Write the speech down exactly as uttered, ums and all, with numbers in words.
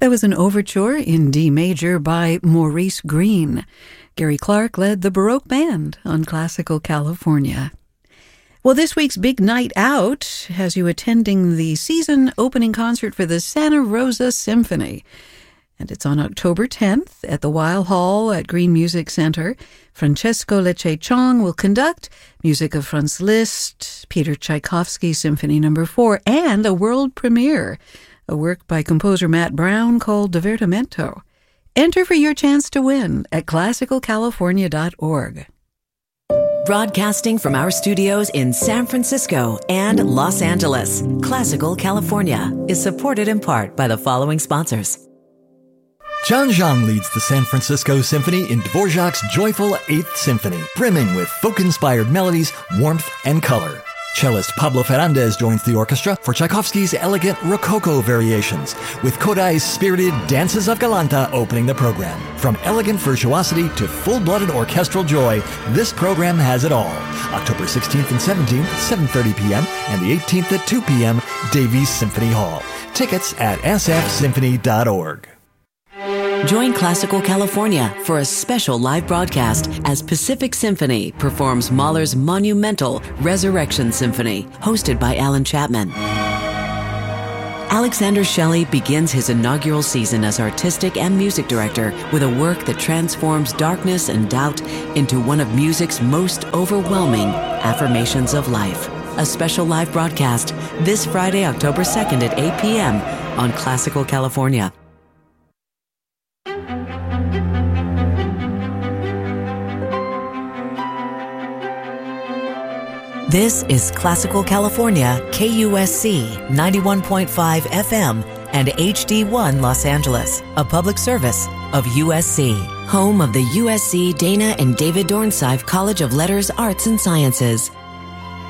That was an overture in D major by Maurice Green. Gary Clark led the Baroque Band on Classical California. Well, this week's big night out has you attending the season opening concert for the Santa Rosa Symphony. And it's on October tenth at the Weil Hall at Green Music Center. Francesco Lecce Chong will conduct music of Franz Liszt, Peter Tchaikovsky Symphony Number four, and a world premiere, a work by composer Matt Brown called Divertimento. Enter for your chance to win at classical california dot org. Broadcasting from our studios in San Francisco and Los Angeles, Classical California is supported in part by the following sponsors. John Zhang leads the San Francisco Symphony in Dvorak's joyful Eighth Symphony, brimming with folk-inspired melodies, warmth, and color. Cellist Pablo Ferrandez joins the orchestra for Tchaikovsky's elegant Rococo variations, with Kodai's spirited Dances of Galanta opening the program. From elegant virtuosity to full-blooded orchestral joy, this program has it all. October sixteenth and seventeenth, seven thirty p.m., and the eighteenth at two p.m., Davies Symphony Hall. Tickets at s f symphony dot org. Join Classical California for a special live broadcast as Pacific Symphony performs Mahler's monumental Resurrection Symphony, hosted by Alan Chapman. Alexander Shelley begins his inaugural season as artistic and music director with a work that transforms darkness and doubt into one of music's most overwhelming affirmations of life. A special live broadcast this Friday, October second at eight p.m. on Classical California. This is Classical California, K U S C ninety-one point five F M and H D one Los Angeles, a public service of U S C, home of the U S C Dana and David Dornsife College of Letters, Arts, and Sciences.